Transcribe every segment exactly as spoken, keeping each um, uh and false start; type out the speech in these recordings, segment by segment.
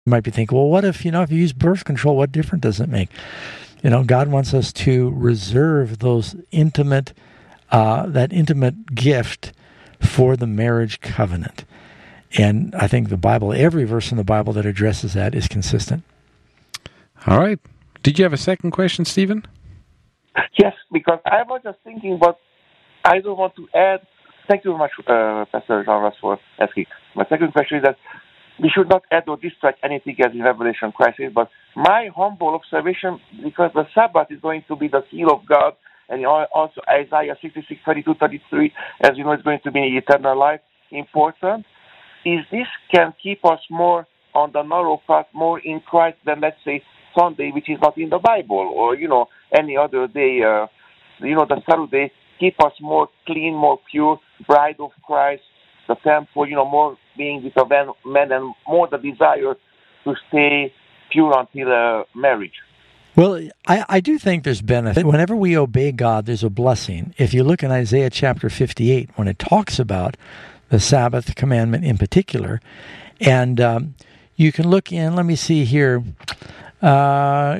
You might be thinking, well, what if, you know, if you use birth control, what difference does it make? You know, God wants us to reserve those intimate, uh, that intimate gift for the marriage covenant. And I think the Bible, every verse in the Bible that addresses that is consistent. All right. Did you have a second question, Stephen? Yes, because I was just thinking, but I don't want to add. Thank you very much, uh, Pastor Jean-Ross, for asking. My second question is that we should not add or distract anything as in Revelation crisis, but my humble observation, because the Sabbath is going to be the seal of God, and also Isaiah sixty-six, thirty-two, thirty-three, as you know, it's going to be eternal life, important, is this can keep us more on the narrow path, more in Christ than, let's say, Sunday, which is not in the Bible, or, you know, any other day, uh, you know, the Saturday, keep us more clean, more pure, bride of Christ, the temple, you know, more being with a man and more the desire to stay pure until uh, marriage. Well, I, I do think there's benefit. Whenever we obey God, there's a blessing. If you look in Isaiah chapter fifty-eight, when it talks about the Sabbath commandment in particular, and um, you can look in, let me see here, uh,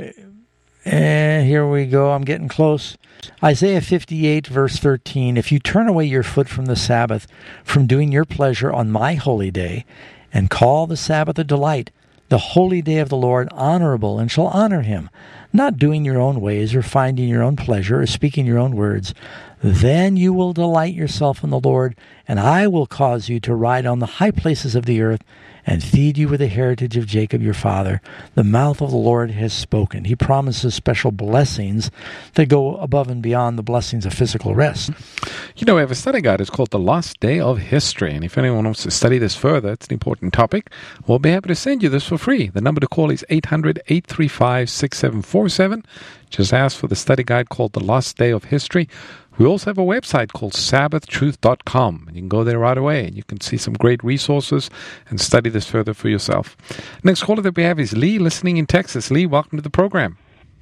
and here we go, I'm getting close. Isaiah fifty-eight, verse thirteen, if you turn away your foot from the Sabbath, from doing your pleasure on my holy day, and call the Sabbath a delight, the holy day of the Lord honorable, and shall honor him, not doing your own ways, or finding your own pleasure, or speaking your own words, then you will delight yourself in the Lord, and I will cause you to ride on the high places of the earth, and feed you with the heritage of Jacob your father. The mouth of the Lord has spoken. He promises special blessings that go above and beyond the blessings of physical rest. You know, we have a study guide. It's called The Lost Day of History. And if anyone wants to study this further, it's an important topic, we'll be happy to send you this for free. The number to call is eight hundred, eight three five, six seven four seven. Just ask for the study guide called The Lost Day of History. We also have a website called sabbath truth dot com, and you can go there right away, and you can see some great resources and study this further for yourself. Next caller that we have is Lee, listening in Texas. Lee, welcome to the program.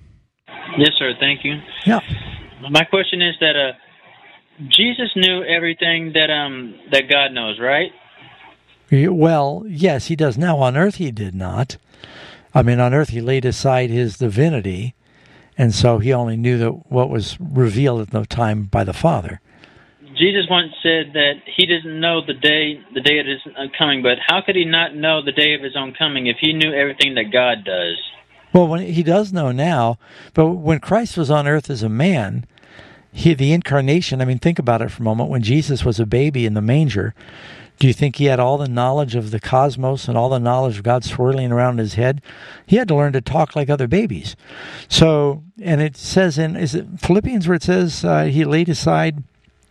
Yes, sir. Thank you. Yeah. My question is that uh, Jesus knew everything that um that God knows, right? Well, yes, he does. Now, on earth he did not. I mean, on earth he laid aside his divinity, and so he only knew that what was revealed at the time by the Father. Jesus once said that he doesn't know the day the day of his coming, but how could he not know the day of his own coming if he knew everything that God does? Well, when he does know now, but when Christ was on earth as a man, he the incarnation, I mean, think about it for a moment. When Jesus was a baby in the manger, do you think he had all the knowledge of the cosmos and all the knowledge of God swirling around his head? He had to learn to talk like other babies. So, and it says in, is it Philippians where it says uh, he laid aside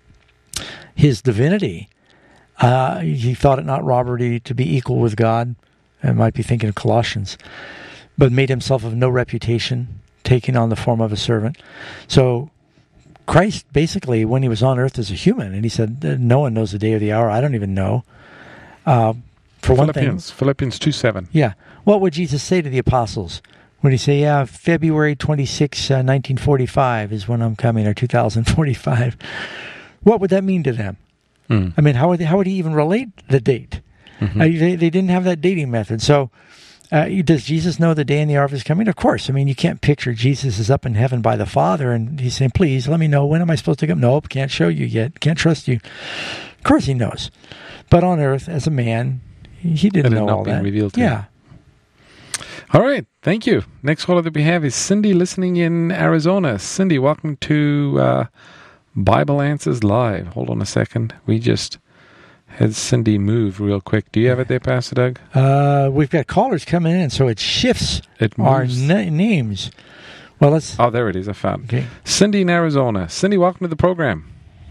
his divinity? Uh, he thought it not robbery to be equal with God. I might be thinking of Colossians. But made himself of no reputation, taking on the form of a servant. So, Christ, basically, when he was on earth as a human, and he said, no one knows the day or the hour, I don't even know. Uh, for one thing, Philippians two seven. Yeah. What would Jesus say to the apostles? Would he say, yeah, February twenty-sixth, uh, nineteen forty-five is when I'm coming, or two thousand forty-five? What would that mean to them? Mm. I mean, how would, they, how would he even relate the date? Mm-hmm. Uh, they, they didn't have that dating method. So, Uh, does Jesus know the day and the hour of his coming? Of course. I mean, you can't picture Jesus is up in heaven by the Father and he's saying, please, let me know. When am I supposed to come? Nope, can't show you yet. Can't trust you. Of course he knows. But on earth, as a man, he didn't know all that. Revealed to yeah. Him. All right. Thank you. Next caller that we have is Cindy, listening in Arizona. Cindy, welcome to uh, Bible Answers Live. Hold on a second. We just had Cindy move real quick. Do you have it there, Pastor Doug? Uh, we've got callers coming in, so it shifts it our na- names. Well, let's. Oh, there it is. I found it. Okay. Cindy in Arizona. Cindy, welcome to the program.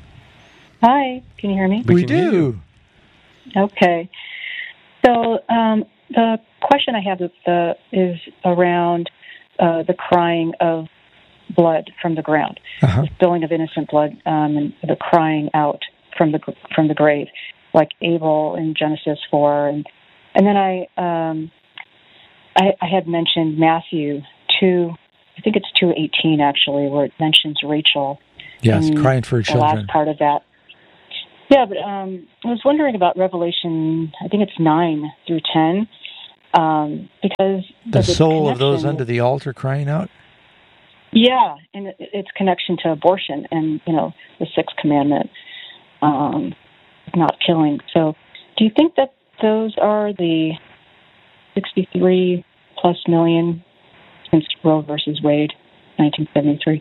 Hi. Can you hear me? We, we do. Okay. So um, the question I have is, the, is around uh, the crying of blood from the ground, uh-huh. the spilling of innocent blood, um, and the crying out from the from the grave, like Abel in Genesis four, and and then I um, I, I had mentioned Matthew two, I think it's two eighteen actually, where it mentions Rachel. Yes, crying for her the children. The last part of that. Yeah, but um, I was wondering about Revelation. I think it's nine through ten, um, because the of its soul of those connection- under the altar crying out. Yeah, and it, its connection to abortion and, you know, the sixth commandment, um, not killing. So do you think that those are the sixty-three plus million since Roe versus Wade, nineteen seventy-three?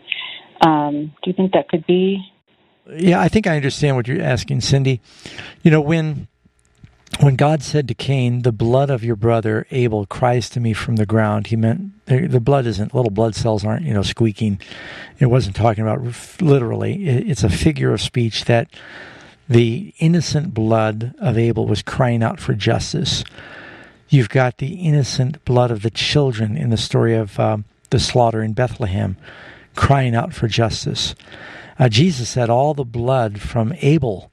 Um, do you think that could be? Yeah, I think I understand what you're asking, Cindy. You know, when when God said to Cain, "The blood of your brother Abel cries to me from the ground," he meant the, the blood isn't, little blood cells aren't, you know, squeaking. It wasn't talking about literally. It, it's a figure of speech that the innocent blood of Abel was crying out for justice. You've got the innocent blood of the children in the story of um, the slaughter in Bethlehem crying out for justice. Uh, Jesus said all the blood from Abel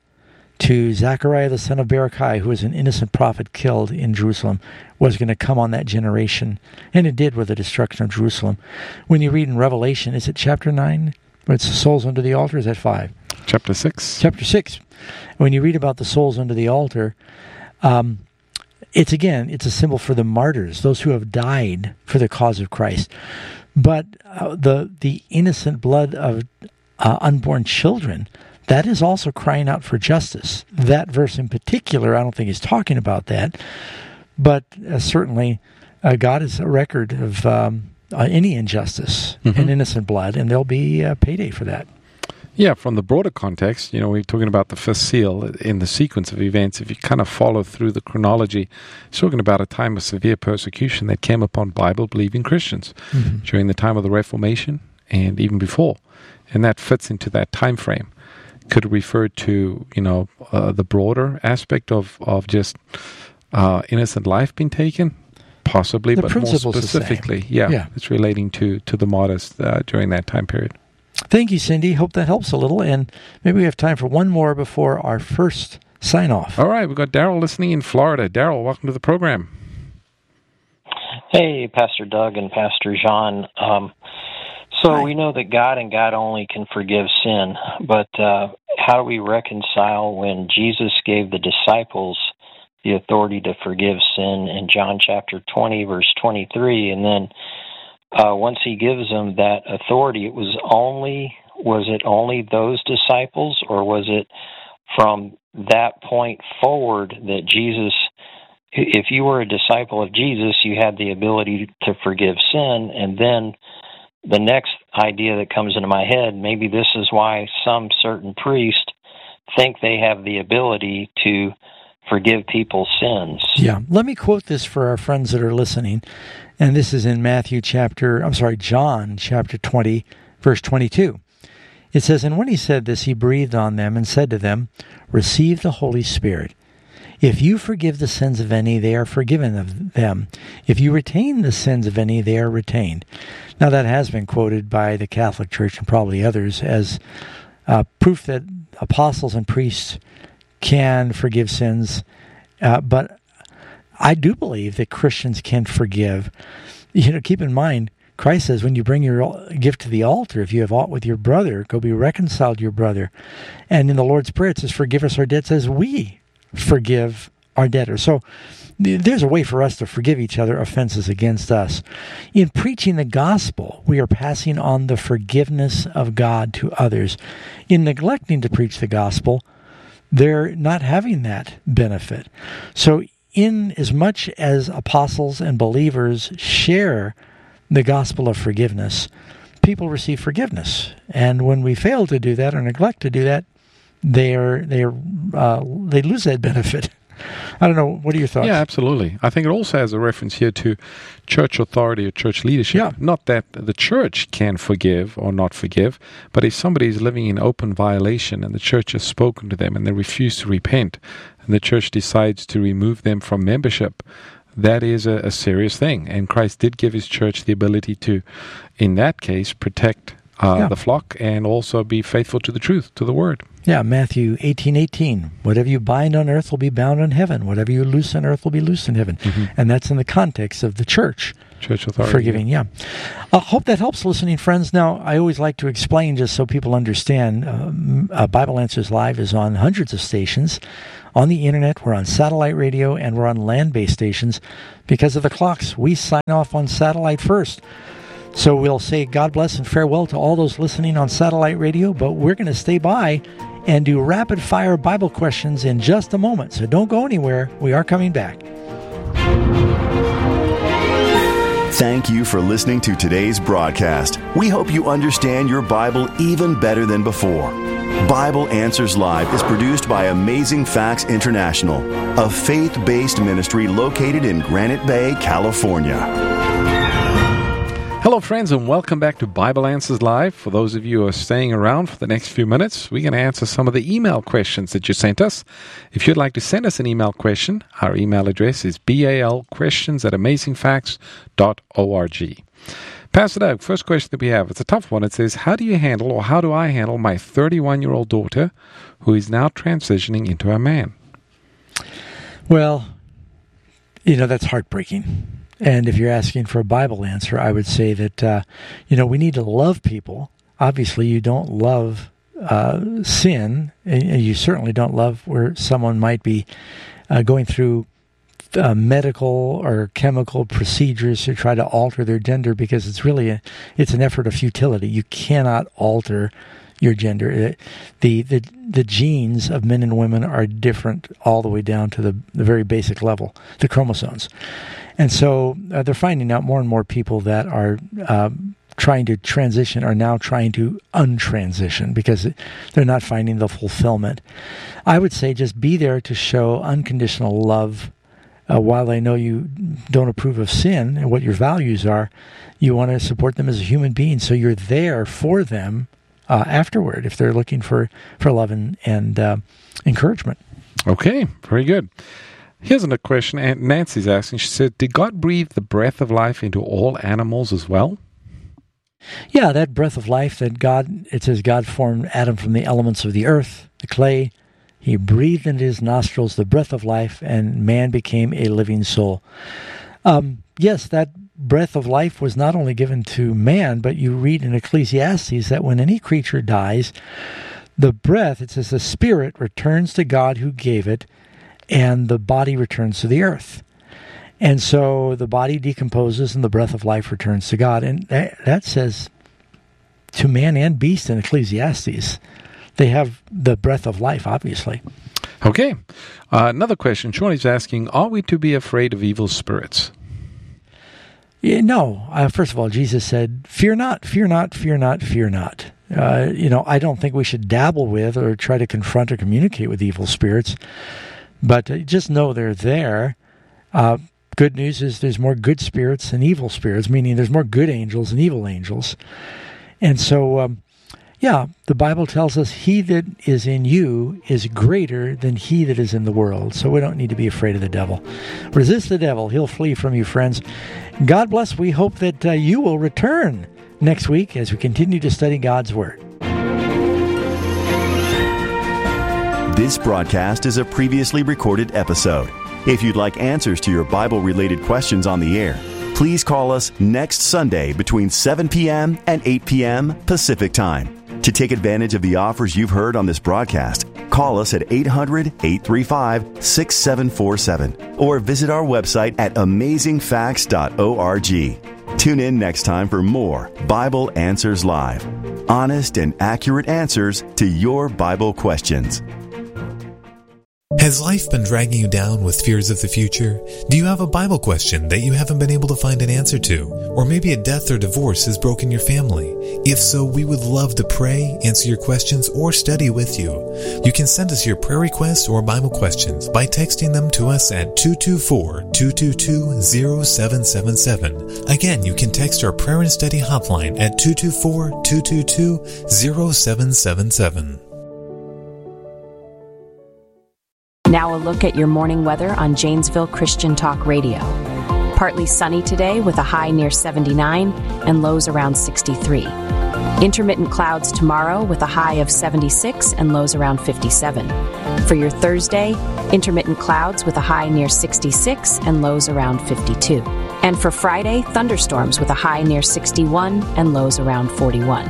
to Zechariah the son of Berechiah, who was an innocent prophet killed in Jerusalem, was going to come on that generation. And it did with the destruction of Jerusalem. When you read in Revelation, is it chapter nine? Where it's the souls under the altar? Is that five? Chapter six. Chapter six. When you read about the souls under the altar, um, it's again, it's a symbol for the martyrs, those who have died for the cause of Christ. But uh, the the innocent blood of uh, unborn children, that is also crying out for justice. That verse in particular, I don't think is talking about that, but uh, certainly uh, God is a record of um, uh, any injustice mm-hmm. and innocent blood, and there'll be a payday for that. Yeah, from the broader context, you know, we're talking about the first seal in the sequence of events. If you kind of follow through the chronology, it's talking about a time of severe persecution that came upon Bible-believing Christians mm-hmm. during the time of the Reformation and even before. And that fits into that time frame. Could refer to, you know, uh, the broader aspect of, of just uh, innocent life being taken? Possibly, the but more specifically, yeah, yeah, it's relating to, to the martyrs uh, during that time period. Thank you, Cindy. Hope that helps a little. And maybe we have time for one more before our first sign-off. All right. We've got Daryl listening in Florida. Daryl, welcome to the program. Hey, Pastor Doug and Pastor John. Um, so Hi. We know that God and God only can forgive sin, but uh, how do we reconcile when Jesus gave the disciples the authority to forgive sin in John chapter twenty, verse twenty-three, and then Uh, once he gives them that authority, it was only, was it only those disciples, or was it from that point forward that Jesus, if you were a disciple of Jesus, you had the ability to forgive sin? And then the next idea that comes into my head, maybe this is why some certain priests think they have the ability to forgive people's sins. Yeah. Let me quote this for our friends that are listening. And this is in Matthew chapter, I'm sorry, John chapter twenty, verse twenty-two. It says, "And when he said this, he breathed on them and said to them, 'Receive the Holy Spirit. If you forgive the sins of any, they are forgiven of them. If you retain the sins of any, they are retained.'" Now that has been quoted by the Catholic Church and probably others as uh, proof that apostles and priests can forgive sins, uh, but I do believe that Christians can forgive. You know, keep in mind, Christ says, when you bring your gift to the altar, if you have aught with your brother, go be reconciled to your brother. And in the Lord's Prayer, it says, "Forgive us our debts as we forgive our debtors." So there's a way for us to forgive each other offenses against us. In preaching the gospel, we are passing on the forgiveness of God to others. In neglecting to preach the gospel, they're not having that benefit. So in as much as apostles and believers share the gospel of forgiveness, people receive forgiveness. And when we fail to do that or neglect to do that, they are they are uh, they lose that benefit. I don't know. What are your thoughts? Yeah, absolutely. I think it also has a reference here to church authority or church leadership. Yeah. Not that the church can forgive or not forgive, but if somebody is living in open violation and the church has spoken to them and they refuse to repent, and the church decides to remove them from membership, that is a, a serious thing. And Christ did give his church the ability to, in that case, protect uh, yeah. the flock and also be faithful to the truth, to the word. Yeah, Matthew eighteen eighteen. Whatever you bind on earth will be bound in heaven. Whatever you loose on earth will be loosed in heaven. Mm-hmm. And that's in the context of the church. Church authority. Forgiving, yeah. I uh, hope that helps, listening friends. Now, I always like to explain, just so people understand, um, uh, Bible Answers Live is on hundreds of stations on the internet, we're on satellite radio, and we're on land-based stations. Because of the clocks, we sign off on satellite first. So we'll say God bless and farewell to all those listening on satellite radio, but we're going to stay by and do rapid-fire Bible questions in just a moment. So don't go anywhere. We are coming back. Thank you for listening to today's broadcast. We hope you understand your Bible even better than before. Bible Answers Live is produced by Amazing Facts International, a faith-based ministry located in Granite Bay, California. Hello, friends, and welcome back to Bible Answers Live. For those of you who are staying around for the next few minutes, we're going to answer some of the email questions that you sent us. If you'd like to send us an email question, our email address is balquestions at amazing facts dot org. Pastor Doug, first question that we have, it's a tough one. It says, how do you handle, or how do I handle my thirty-one-year-old daughter who is now transitioning into a man? Well, you know, that's heartbreaking. And if you're asking for a Bible answer, I would say that, uh, you know, we need to love people. Obviously, you don't love uh, sin, and you certainly don't love where someone might be uh, going through uh, medical or chemical procedures to try to alter their gender, because it's really a, it's an effort of futility. You cannot alter your gender. It, the, the the genes of men and women are different all the way down to the, the very basic level, the chromosomes. And so uh, they're finding out more and more people that are uh, trying to transition are now trying to untransition because they're not finding the fulfillment. I would say just be there to show unconditional love. Uh, while I know you don't approve of sin and what your values are, you want to support them as a human being. So you're there for them uh, afterward if they're looking for, for love and, and uh, encouragement. Okay, very good. Here's another question Aunt Nancy's asking. She said, did God breathe the breath of life into all animals as well? Yeah, that breath of life that God, it says God formed Adam from the elements of the earth, the clay. He breathed into his nostrils the breath of life, and man became a living soul. Um, yes, that breath of life was not only given to man, but you read in Ecclesiastes that when any creature dies, the breath, it says the spirit returns to God who gave it, and the body returns to the earth. And so the body decomposes and the breath of life returns to God. And that, that says to man and beast in Ecclesiastes, they have the breath of life, obviously. Okay. Uh, another question. Shawnee's asking, are we to be afraid of evil spirits? Yeah, no. Uh, first of all, Jesus said, fear not, fear not, fear not, fear not. Uh, you know, I don't think we should dabble with or try to confront or communicate with evil spirits. But uh, just know they're there. Uh, good news is there's more good spirits than evil spirits, meaning there's more good angels than evil angels. And so, um, yeah, the Bible tells us he that is in you is greater than he that is in the world. So we don't need to be afraid of the devil. Resist the devil. He'll flee from you, friends. God bless. We hope that uh, you will return next week as we continue to study God's Word. This broadcast is a previously recorded episode. If you'd like answers to your Bible-related questions on the air, please call us next Sunday between seven p.m. and eight p.m. Pacific Time. To take advantage of the offers you've heard on this broadcast, call us at eight hundred, eight three five, six seven four seven or visit our website at amazing facts dot org. Tune in next time for more Bible Answers Live. Honest and accurate answers to your Bible questions. Has life been dragging you down with fears of the future? Do you have a Bible question that you haven't been able to find an answer to? Or maybe a death or divorce has broken your family? If so, we would love to pray, answer your questions, or study with you. You can send us your prayer requests or Bible questions by texting them to us at two two four, two two two, zero seven seven seven. Again, you can text our prayer and study hotline at two two four, two two two, zero seven seven seven. Now a look at your morning weather on Janesville Christian Talk Radio. Partly sunny today with a high near seventy-nine and lows around sixty-three. Intermittent clouds tomorrow with a high of seventy-six and lows around fifty-seven. For your Thursday, intermittent clouds with a high near sixty-six and lows around fifty-two. And for Friday, thunderstorms with a high near sixty-one and lows around forty-one.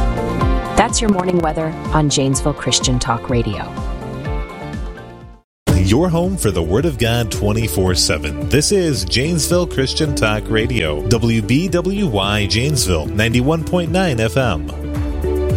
That's your morning weather on Janesville Christian Talk Radio. your home for the Word of God twenty-four seven. This is Janesville Christian Talk Radio, W B W Y Janesville, ninety-one point nine F M.